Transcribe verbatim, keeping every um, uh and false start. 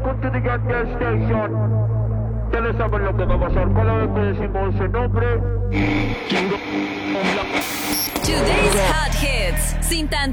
welcome to the Get Gas Station. Ya le saben lo que va a pasar cada vez que decimos ese nombre. Today's Hot Hits, sin tan